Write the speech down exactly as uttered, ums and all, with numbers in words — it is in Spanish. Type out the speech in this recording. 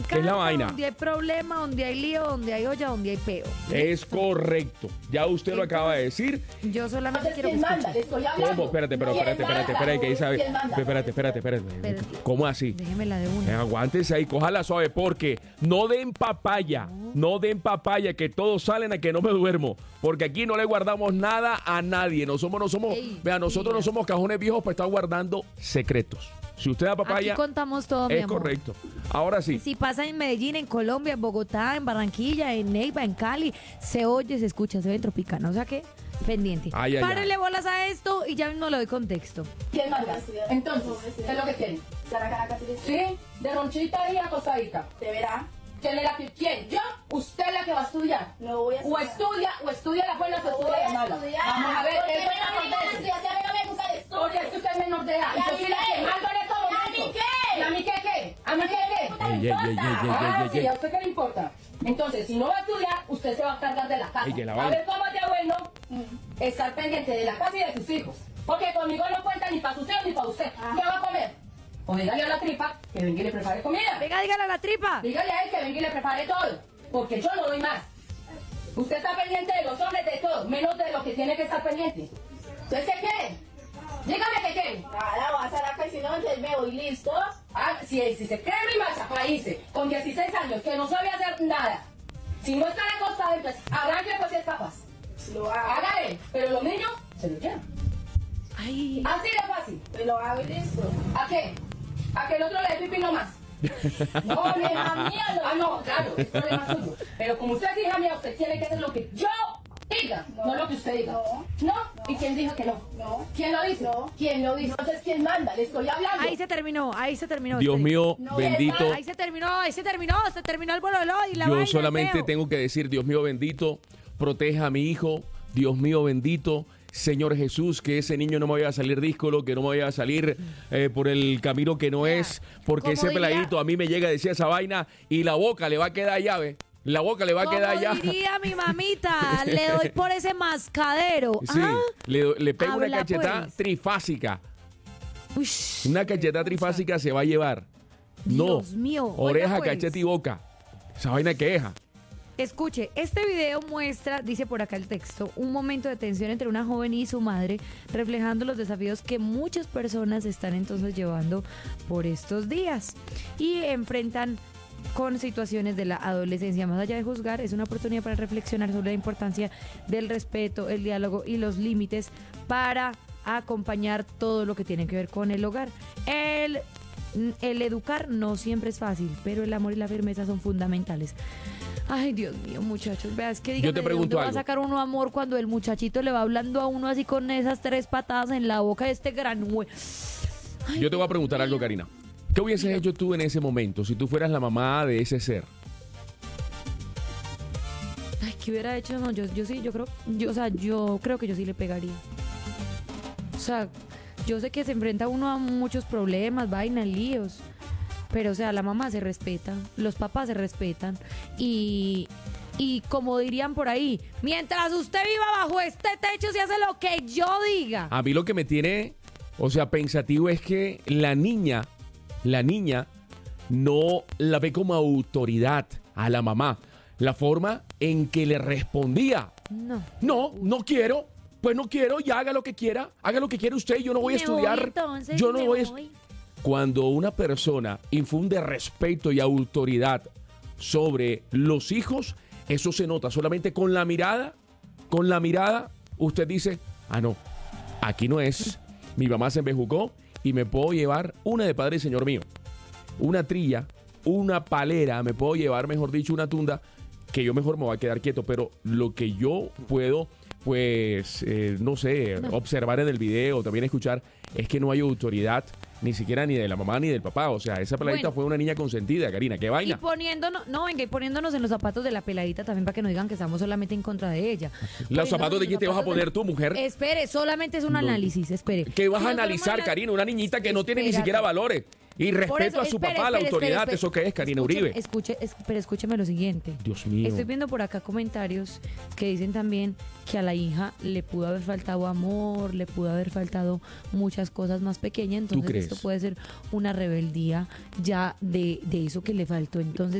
¿Qué es la vaina? Donde hay problema, donde hay lío, donde hay olla, donde hay peo. Es correcto. Ya usted lo acaba de decir. Yo solamente Entonces, quiero que ¿quién manda? escuche. Le estoy hablando. ¿Cómo? Espérate, pero ¿Quién espérate, espérate, manda? espérate, que ahí sabe. ¿Quién manda? Espérate, espérate, espérate. Espérate. ¿Cómo así? Déjemela de Eh, una. aguántese ahí, cójala suave, porque no den papaya, no den papaya, que todos salen a que no me duermo, porque aquí no le guardamos nada a nadie, no somos, no somos, Ey, vea, nosotros mira. no somos cajones viejos para estar guardando secretos. Si usted da papaya, Aquí contamos todo, mi es amor. correcto. Ahora sí, Si pasa en Medellín, en Colombia, en Bogotá, en Barranquilla, en Neiva, en Cali, se oye, se escucha, se ve en Tropicana. O sea que, pendiente. Ay, ay, Párenle ay. bolas a esto y ya mismo le doy contexto. ¿Quién manda? Entonces, ¿qué es lo que quieren? ¿Sí? De ronchita y acostadita. ¿Te verá? ¿Quién es la que quién? ¿Yo? ¿Usted es la que va a estudiar? No voy a O estudiar. estudia, o estudia la buena, o No voy estudia la a mala. estudiar. Vamos a ver, Porque es a mí buena no me gusta por estudiar, si a mí no me gusta el estudio. Porque es que usted es menor de edad. ¿Y a Yo mí soy la que qué? mando en estos ¿Y a mí momentos. qué? ¿Y a mí qué qué? ¿A mí qué qué? Ey, ey, ey, ey, ey, Ah, ey, sí, ey, ¿a ey. usted qué le importa? Entonces, si no va a estudiar, usted se va a cargar de la casa. Ey, que la a vaina. ver cómo es de bueno estar pendiente de la casa y de sus hijos. Porque conmigo no cuenta ni para sus hijos ni para usted. Ah. ¿Qué va a comer? O dígale a la tripa que venga y le prepare comida. Venga, dígale a la tripa. Dígale a él que venga y le prepare todo. Porque yo no doy más. Usted está pendiente de los hombres, de todo, menos de lo que tiene que estar pendiente. ¿Entonces qué quiere? Dígame qué quiere. Nada, vas a la casa y no, entonces me voy, ¿listo? Ah, si, si se cree mi machaca, dice, con dieciséis años, que no sabe hacer nada. Si no está acostada, entonces arranque pues si es capaz. Lo hago. Hágale, pero los niños se lo llevan. Ay, Así de fácil. Me lo hago y listo. ¿A qué? ¿A que el otro le dé pipí nomás? No, problema mío. Ah, no, claro, es problema suyo. Pero como usted es hija mía, usted tiene que hacer lo que yo diga, no, No. lo que usted diga. No. ¿No? ¿Y quién dijo que no? No. ¿Quién lo dice? No. ¿Quién lo dice? Entonces, ¿quién manda? Le estoy hablando. ahí se terminó, ahí se terminó. Dios espere. mío, No, bendito. Ahí se terminó, ahí se terminó, se terminó el bololó y la Yo vaina, el solamente peo. tengo que decir, Dios mío bendito, proteja a mi hijo, Dios mío bendito, Señor Jesús, que ese niño no me vaya a salir díscolo, que no me vaya a salir eh, por el camino que no es, porque Como ese diría- peladito a mí me llega a decir esa vaina y la boca le va a quedar llave, la boca le va a Como quedar ya. diría mi mamita, le doy por ese mascadero. Sí, Ah, le, le pego una habla, cachetada pues. trifásica, ush. una cachetada trifásica se va a llevar. No, Dios mío, oiga, oreja, pues. cachete y boca. Esa vaina queja. Escuche, este video muestra, dice por acá el texto, un momento de tensión entre una joven y su madre, reflejando los desafíos que muchas personas están entonces llevando por estos días y enfrentan con situaciones de la adolescencia. Más allá de juzgar, es una oportunidad para reflexionar sobre la importancia del respeto, el diálogo y los límites para acompañar todo lo que tiene que ver con el hogar. El El educar no siempre es fácil, pero el amor y la firmeza son fundamentales. Ay, Dios mío, muchachos, veas que díganme, te ¿de pregunto dónde va a algo. sacar uno amor cuando el muchachito le va hablando a uno así con esas tres patadas en la boca de este gran hue- Ay, Yo te voy a Dios preguntar mío. algo, Karina. ¿Qué hubieses hecho tú en ese momento si tú fueras la mamá de ese ser? Ay, ¿qué hubiera hecho? No, yo, yo sí, yo creo, yo, o sea, yo creo que yo sí le pegaría. O sea, yo sé que se enfrenta uno a muchos problemas, vainas, líos. Pero, o sea, la mamá se respeta, los papás se respetan. Y, y como dirían por ahí, mientras usted viva bajo este techo, se hace lo que yo diga. A mí lo que me tiene, o sea, pensativo es que la niña, la niña no la ve como autoridad a la mamá. La forma en que le respondía, No. no, no quiero, pues no quiero, ya haga lo que quiera, haga lo que quiera usted, yo no voy a Me voy, estudiar. entonces, yo no me voy a voy. Cuando una persona infunde respeto y autoridad sobre los hijos, eso se nota solamente con la mirada. Con la mirada, usted dice, ah, no, aquí no es. Mi mamá se embejucó y me puedo llevar una de Padre y Señor mío. Una trilla, una palera, me puedo llevar, mejor dicho, una tunda, que yo mejor me voy a quedar quieto. Pero lo que yo puedo, pues, eh, no sé, No. observar en el video, también escuchar, es que no hay autoridad ni siquiera ni de la mamá ni del papá. O sea, esa peladita Bueno. fue una niña consentida, Karina. ¿Qué Y vaina? poniéndonos, no, venga, y poniéndonos en los zapatos de la peladita también para que no digan que estamos solamente en contra de ella. ¿Los zapatos de quién te vas a poner tú, mujer? Espere, solamente es un No. análisis, espere. ¿Qué vas a Nosotros analizar, mañana- Karina? Una niñita que no tiene ni Espérate. siquiera valores. Y Por respeto eso, a su espere, papá, la espere, autoridad, espere, ¿eso qué es, Karina escuche, Uribe? Escuche, es- pero escúcheme lo siguiente. Dios mío. Estoy viendo por acá comentarios que dicen también que a la hija le pudo haber faltado amor, le pudo haber faltado muchas cosas más pequeñas, entonces crees? esto puede ser una rebeldía ya de, de eso que le faltó entonces